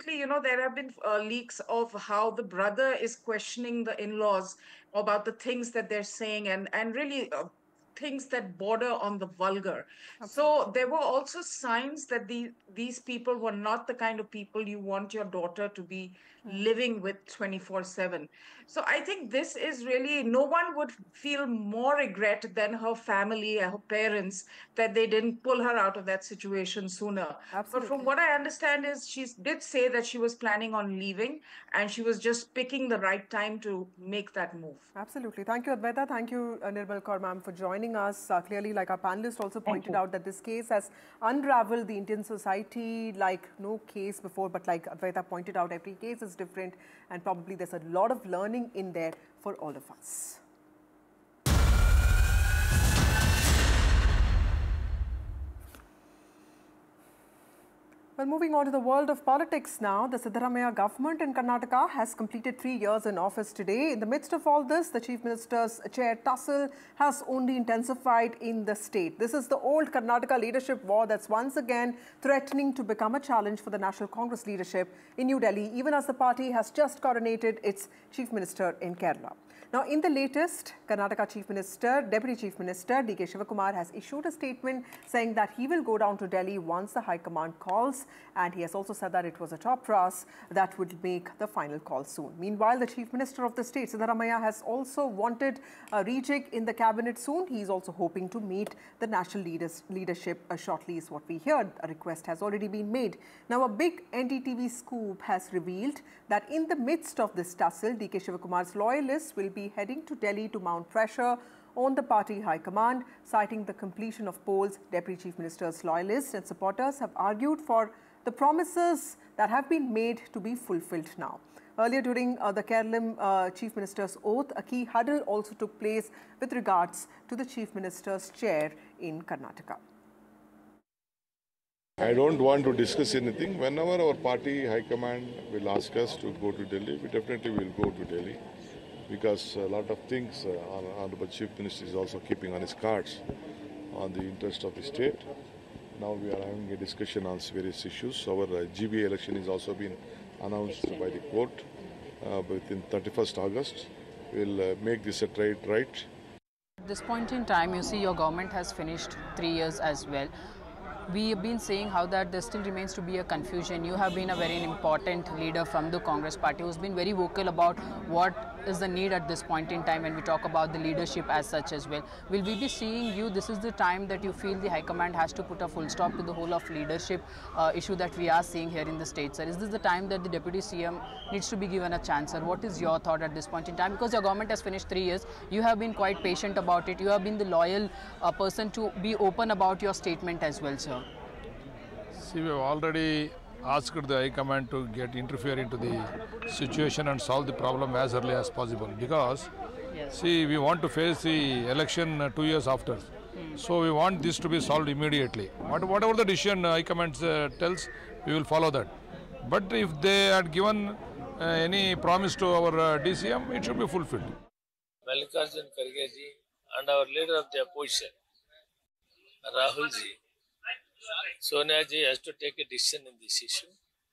recently, there have been leaks of how the brother is questioning the in-laws about the things that they're saying, and really things that border on the vulgar. So there were also signs that these people were not the kind of people you want your daughter to be living with 24/7. So I think this is really, no one would feel more regret than her family, her parents, that they didn't pull her out of that situation sooner. But from Absolutely. what I understand is she did say that she was planning on leaving, and she was just picking the right time to make that move. Absolutely. Thank you, Advaita. Thank you, Nirmal Kaur ma'am, for joining us. Clearly, like our panelist also Thank pointed you. out, that this case has unraveled the Indian society like no case before. But like Advaita pointed out, every case is different, and probably there's a lot of learning in there for all of us. Well, moving on to the world of politics now, the Siddaramaiah government in Karnataka has completed 3 years in office today. In the midst of all this, the Chief Minister's chair tussle has only intensified in the state. This is the old Karnataka leadership war that's once again threatening to become a challenge for the National Congress leadership in New Delhi, even as the party has just coronated its Chief Minister in Kerala. Now, in the latest, Karnataka Deputy Chief Minister D.K. Shivakumar has issued a statement saying that he will go down to Delhi once the High Command calls, and he has also said that it was a top brass that would make the final call soon. Meanwhile, the Chief Minister of the state, Siddaramaiah, has also wanted a rejig in the cabinet soon. He is also hoping to meet the national leadership shortly, is what we heard. A request has already been made. Now, a big NDTV scoop has revealed that in the midst of this tussle, D.K. Shivakumar's loyalists will be heading to Delhi to mount pressure on the party high command, citing the completion of polls. Deputy Chief Minister's loyalists and supporters have argued for the promises that have been made to be fulfilled now. Earlier during the Kerala Chief Minister's oath, a key huddle also took place with regards to the Chief Minister's chair in Karnataka. I don't want to discuss anything. Whenever our party high command will ask us to go to Delhi, we definitely will go to Delhi, because a lot of things Honorable Chief Minister is also keeping on his cards on the interest of the state. Now we are having a discussion on various issues. Our GBA election is also been announced by the court within 31st August. We'll make this a trade right. At this point in time, you see your government has finished 3 years as well. We have been saying how that there still remains to be a confusion. You have been a very important leader from the Congress party who's been very vocal about what is the need at this point in time when we talk about the leadership as such as well. Will we be seeing you, this is the time that you feel the High Command has to put a full stop to the whole of leadership issue that we are seeing here in the state, sir? Is this the time that the Deputy CM needs to be given a chance, sir? What is your thought at this point in time? Because your government has finished 3 years. You have been quite patient about it. You have been the loyal person to be open about your statement as well, sir. See, we have already asked the High Command to interfere into the situation and solve the problem as early as possible, because, see, we want to face the election 2 years after. So we want this to be solved immediately. Whatever the decision High Command tells, we will follow that. But if they had given any promise to our DCM, it should be fulfilled. Mallikarjun Kharge ji and our leader of the opposition, Rahul ji, Sonia ji has to take a decision in this issue.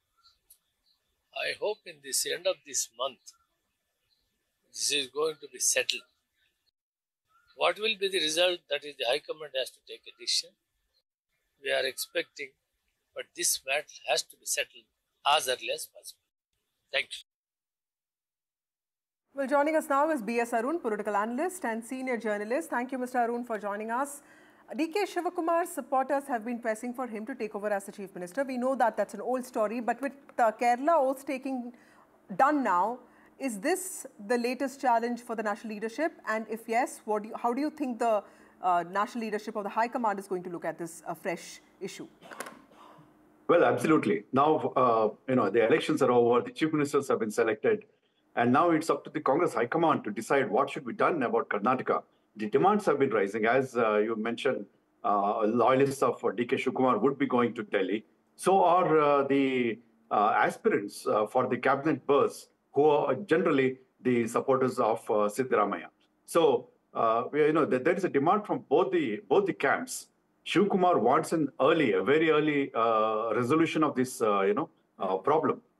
I hope in this end of this month, this is going to be settled. What will be the result? That is, the High Command has to take a decision. We are expecting, but this matter has to be settled as early as possible. Thank you. Well, joining us now is B.S. Arun, political analyst and senior journalist. Thank you, Mr. Arun, for joining us. D.K. Shivakumar's supporters have been pressing for him to take over as the Chief Minister. We know that that's an old story, but with Kerala oath taking done now, is this the latest challenge for the national leadership? And if yes, how do you think the national leadership of the High Command is going to look at this fresh issue? Well, absolutely. Now, the elections are over, the Chief Ministers have been selected, and now it's up to the Congress High Command to decide what should be done about Karnataka. The demands have been rising. As you mentioned, loyalists of D.K. Shivakumar would be going to Delhi. So are the aspirants for the cabinet berths, who are generally the supporters of Siddaramaiah. So, there is a demand from both the camps. Shivakumar wants a very early resolution of this, problem.